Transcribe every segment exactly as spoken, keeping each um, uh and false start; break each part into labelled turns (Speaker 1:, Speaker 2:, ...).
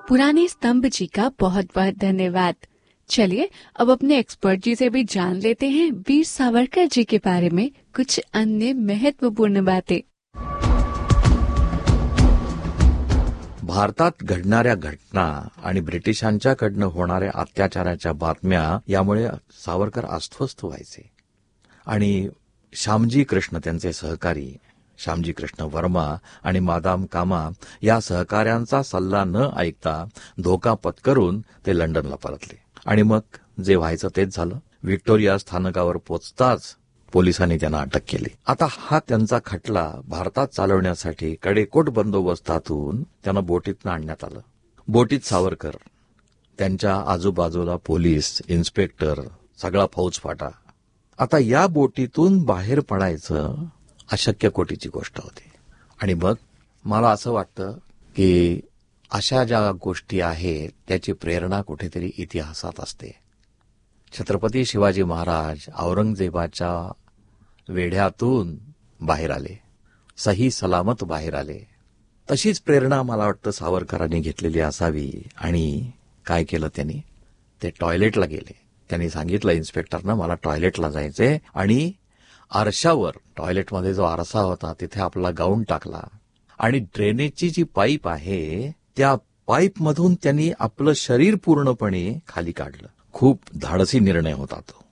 Speaker 1: पुराने स्तंभ जी का बहुत बहुत धन्यवाद। चलिए अब अपने एक्सपर्ट जी से भी जान लेते हैं वीर सावरकर जी के बारे में कुछ अन्य महत्वपूर्ण बातें।
Speaker 2: भारतात घडणाऱ्या घटना आणि ब्रिटिशांच्याकडनं होणाऱ्या अत्याचाराच्या बातम्या यामुळे सावरकर अस्वस्थ व्हायचे आणि श्यामजी कृष्ण त्यांचे सहकारी श्यामजी कृष्ण वर्मा आणि मादाम कामा या सहकाऱ्यांचा सल्ला न ऐकता धोका पत्करून ते लंडनला परतले आणि मग जे व्हायचं तेच झालं. व्हिक्टोरिया स्थानकावर पोचताच पोलिसांनी त्यांना अटक केली. आता हा त्यांचा खटला भारतात चालवण्यासाठी कडेकोट बंदोबस्तातून त्यांना बोटीतनं आणण्यात आलं. बोटीत सावरकर, त्यांच्या आजूबाजूला पोलीस, इन्स्पेक्टर, सगळा फौजफाटा. आता या बोटीतून बाहेर पडायचं अशक्य कोटीची गोष्ट होती. आणि मग मला असं वाटतं की अशा ज्या गोष्टी आहेत त्याची प्रेरणा कुठेतरी इतिहासात असते. छत्रपती शिवाजी महाराज औरंगजेबाच्या वेढ्यातून बाहेर आले, सही सलामत बाहेर आले. तशीच प्रेरणा मला वाटतं सावरकरांनी घेतलेली असावी. आणि काय केलं त्यांनी? ते टॉयलेटला गेले. त्यांनी सांगितलं इन्स्पेक्टरनं मला टॉयलेटला जायचंय आणि आरशावर, टॉयलेटमध्ये जो आरसा होता तिथे आपला गाऊन टाकला आणि ड्रेनेजची जी पाईप आहे त्या पाईपमधून त्यांनी आपलं शरीर पूर्णपणे खाली काढलं. खूप धाडसी निर्णय होता तो.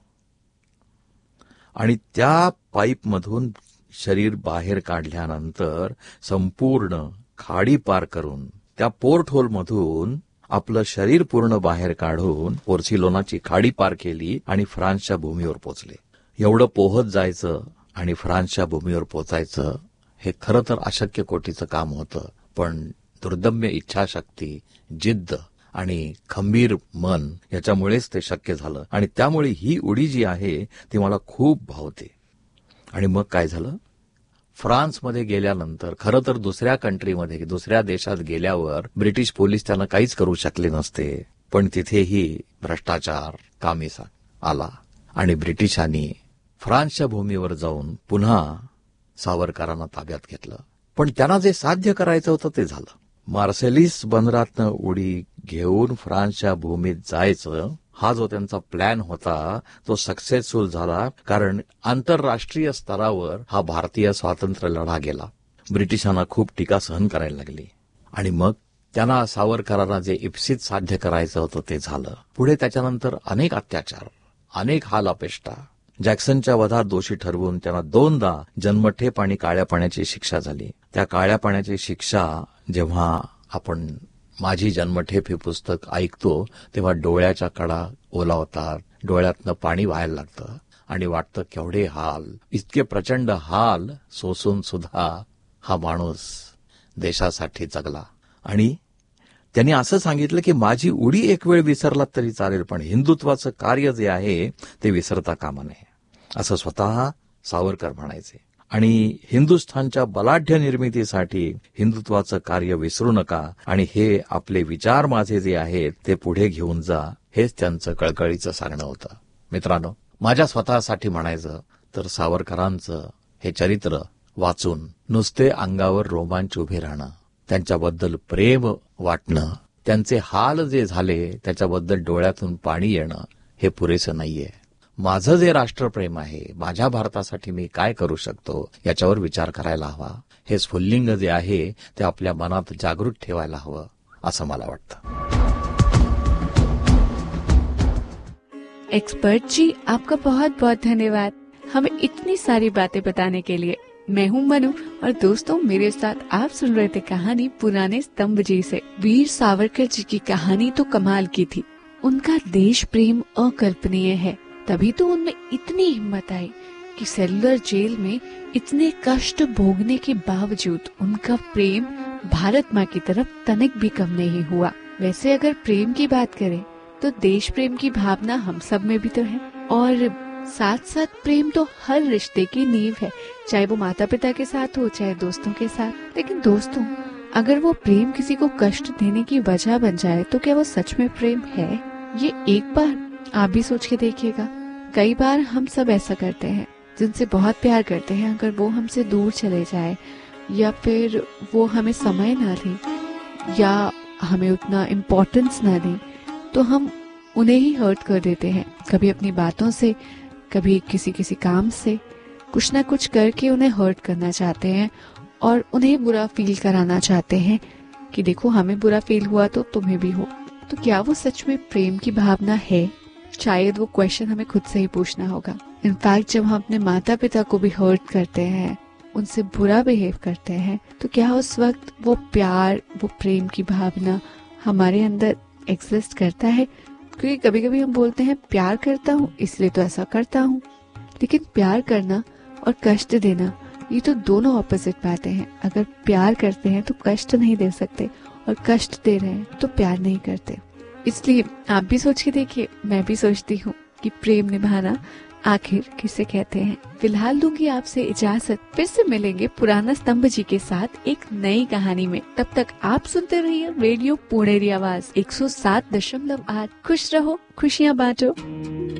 Speaker 2: आणि त्या पाईपमधून शरीर बाहेर काढल्यानंतर संपूर्ण खाडी पार करून त्या पोर्ट होलमधून आपलं शरीर पूर्ण बाहेर काढून पोर्सिलोनाची खाडी पार केली आणि फ्रान्सच्या भूमीवर पोचले. एवढं पोहत जायचं आणि फ्रान्सच्या भूमीवर पोचायचं हे खरं तर अशक्य कोटीचं काम होतं. पण दुर्दम्य इच्छाशक्ती, जिद्द आणि खंबीर मन याच्यामुळेच ते शक्य झालं. आणि त्यामुळे ही उडी जी आहे ती मला खूप भावते. आणि मग काय झालं? फ्रान्समध्ये गेल्यानंतर खरं तर दुसऱ्या कंट्रीमध्ये, दुसऱ्या देशात गेल्यावर ब्रिटिश पोलीस त्यांना काहीच करू शकले नसते. पण तिथेही भ्रष्टाचार कामीसा आला आणि ब्रिटिशांनी फ्रान्सच्या भूमीवर जाऊन पुन्हा सावरकरांना ताब्यात घेतलं. पण त्यांना जे साध्य करायचं होतं ते झालं. मार्सेलिस बंदरातनं उडी घेऊन फ्रान्सच्या भूमीत जायचं हा जो त्यांचा प्लॅन होता तो सक्सेसफुल झाला. कारण आंतरराष्ट्रीय स्तरावर हा भारतीय स्वातंत्र्य लढा गेला. ब्रिटिशांना खूप टीका सहन करायला लागली. आणि मग त्यांना सावरकरांना जे इप्सित साध्य करायचं होतं ते झालं. पुढे त्याच्यानंतर अनेक अत्याचार, अनेक हाल अपेष्टा. जॅक्सनच्या वधात दोषी ठरवून त्यांना दोनदा जन्मठेप आणि काळ्या पाण्याची शिक्षा झाली. त्या काळ्या पाण्याची शिक्षा जेव्हा आपण माझी जन्मठेप हे पुस्तक ऐकतो तेव्हा डोळ्याच्या कडा ओलावतात, डोळ्यातनं पाणी व्हायला लागतं आणि वाटतं केवढे हाल, इतके प्रचंड हाल सोसून सुद्धा हा माणूस देशासाठी जगला. आणि त्यांनी असं सांगितलं की माझी उडी एक वेळ विसरलात तरी चालेल पण हिंदुत्वाचं कार्य जे आहे ते विसरता कामा नये, असं स्वतः सावरकर म्हणायचे. आणि हिंदुस्थानच्या बलाढ्य निर्मितीसाठी हिंदुत्वाचं कार्य विसरू नका आणि हे आपले विचार माझे जे आहेत ते पुढे घेऊन जा, हेच त्यांचं कळकळीचं सांगणं होतं. मित्रांनो, माझ्या स्वतःसाठी म्हणायचं तर सावरकरांचं हे चरित्र वाचून नुसते अंगावर रोमांच उभे राहणं, त्यांच्याबद्दल प्रेम वाटणं, त्यांचे हाल जे झाले त्याच्याबद्दल डोळ्यातून पाणी येणं हे पुरेसं नाहीये. माझं जे राष्ट्रप्रेम आहे, माझ्या भारतासाठी मी काय करू शकतो याच्यावर विचार करायला हवा. हे स्फुल्लिंग जे आहे ते आपल्या मनात जागृत ठेवायला हवं असं मला वाटतं.
Speaker 1: एक्सपर्ट जी, आपका बहुत बहुत धन्यवाद हमें इतनी सारी बातें बताने के लिए. मैं हूं मनु और दोस्तों मेरे साथ आप सुन रहे थे कहानी पुराने स्तंभ जी से. वीर सावरकर जी की कहानी तो कमाल की थी. उनका देश प्रेम अकल्पनीय है. तभी तो उनमें इतनी हिम्मत आई कि सेलुलर जेल में इतने कष्ट भोगने के बावजूद उनका प्रेम भारत माँ की तरफ तनिक भी कम नहीं हुआ. वैसे अगर प्रेम की बात करें तो देश प्रेम की भावना हम सब में भी तो है और साथ साथ प्रेम तो हर रिश्ते की नींव है, चाहे वो माता पिता के साथ हो चाहे दोस्तों के साथ. लेकिन दोस्तों, अगर वो प्रेम किसी को कष्ट देने की वजह बन जाए तो क्या वो सच में प्रेम है? ये एक बार आप भी सोच के देखिएगा. कई बार हम सब ऐसा करते हैं, जिनसे बहुत प्यार करते हैं, अगर वो हमसे दूर चले जाए या फिर वो हमें समय ना दे या हमें उतना इम्पोर्टेंस ना दें तो हम उन्हें ही हर्ट कर देते हैं, कभी अपनी बातों से, कभी किसी किसी काम से, कुछ ना कुछ करके उन्हें हर्ट करना चाहते हैं और उन्हें बुरा फील कराना चाहते हैं कि देखो हमें बुरा फील हुआ तो तुम्हें भी हो। तो क्या वो सच में प्रेम की भावना है? शायद वो क्वेश्चन हमें खुद से ही पूछना होगा। इनफैक्ट जब हम अपने माता पिता को भी हर्ट करते हैं, उनसे बुरा बिहेव करते हैं, तो क्या उस वक्त वो प्यार, वो प्रेम की भावना हमारे अंदर एग्जिस्ट करता है? क्योंकि कभी कभी हम बोलते हैं प्यार करता हूँ इसलिए तो ऐसा करता हूँ, लेकिन प्यार करना और कष्ट देना ये तो दोनों ऑपोजिट बातें हैं। अगर प्यार करते हैं तो कष्ट नहीं दे सकते, और कष्ट दे रहे हैं तो प्यार नहीं करते। इसलिए आप भी सोच के देखिए, मैं भी सोचती हूँ कि प्रेम निभाना आखिर किसे कहते हैं। फिलहाल दूंगी आपसे इजाजत, फिर से मिलेंगे पुराना स्तंभ जी के साथ एक नई कहानी में। तब तक आप सुनते रहिए रेडियो पुणेरी आवाज एक सौ सात दशमलव आठ। खुश रहो, खुशियाँ बांटो।